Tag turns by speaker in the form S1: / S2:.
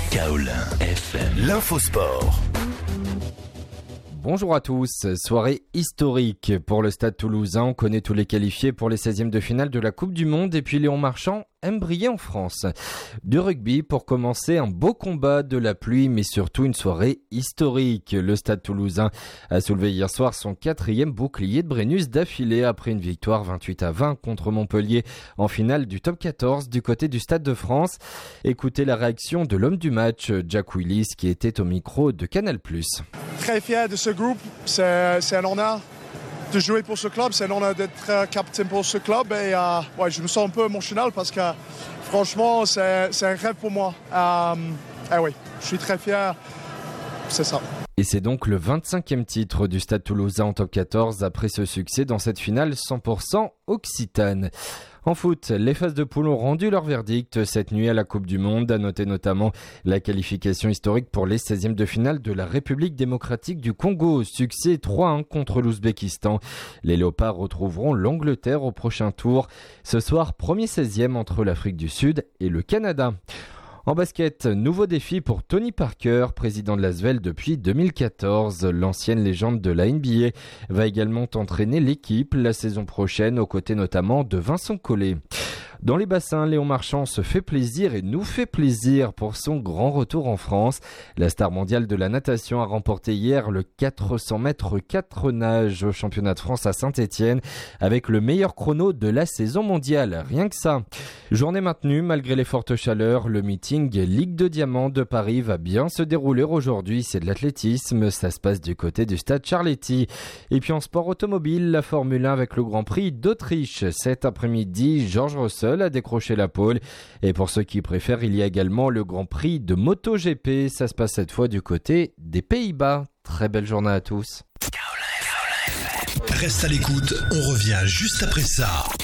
S1: Kaolin FM, l'infosport.
S2: Bonjour à tous, soirée historique pour le Stade Toulousain. On connaît tous les qualifiés pour les 16e de finale de la Coupe du Monde et puis Léon Marchand aime briller en France. Du rugby pour commencer, un beau combat de la pluie mais surtout une soirée historique. Le Stade Toulousain a soulevé hier soir son 4e bouclier de Brennus d'affilée après une victoire 28-20 contre Montpellier en finale du top 14 du côté du Stade de France. Écoutez la réaction de l'homme du match, Jack Willis, qui était au micro de Canal+.
S3: Très fier de ce groupe, c'est un honneur de jouer pour ce club, c'est un honneur d'être capitaine pour ce club et je me sens un peu émotionnel parce que franchement c'est un rêve pour moi. Je suis très fier, c'est ça.
S2: Et c'est donc le 25e titre du Stade Toulousain en top 14 après ce succès dans cette finale 100% occitane. En foot, les phases de poule ont rendu leur verdict cette nuit à la Coupe du Monde. À noter notamment la qualification historique pour les 16e de finale de la République démocratique du Congo. Succès 3-1 contre l'Ouzbékistan. Les Léopards retrouveront l'Angleterre au prochain tour. Ce soir, premier 16e entre l'Afrique du Sud et le Canada. En basket, nouveau défi pour Tony Parker, président de l'Asvel depuis 2014. L'ancienne légende de la NBA va également entraîner l'équipe la saison prochaine, aux côtés notamment de Vincent Collet. Dans les bassins, Léon Marchand se fait plaisir et nous fait plaisir pour son grand retour en France. La star mondiale de la natation a remporté hier le 400 mètres 4 nages au championnat de France à Saint-Étienne avec le meilleur chrono de la saison mondiale. Rien que ça. Journée maintenue malgré les fortes chaleurs. Le meeting Ligue de Diamant de Paris va bien se dérouler aujourd'hui. C'est de l'athlétisme. Ça se passe du côté du stade Charletti. Et puis en sport automobile, la Formule 1 avec le Grand Prix d'Autriche. Cet après-midi, George Russell a décroché la pole. Et pour ceux qui préfèrent, il y a également le Grand Prix de MotoGP. Ça se passe cette fois du côté des Pays-Bas. Très belle journée à tous.
S1: Reste à l'écoute, on revient juste après ça.